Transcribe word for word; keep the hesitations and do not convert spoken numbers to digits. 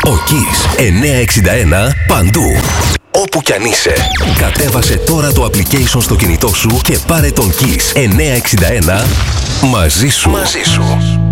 Ο Kiss εννιακόσια εξήντα ένα παντού. Όπου κι αν είσαι, κατέβασε τώρα το application στο κινητό σου και πάρε τον Kiss εννιακόσια εξήντα ένα μαζί σου. Μαζί σου.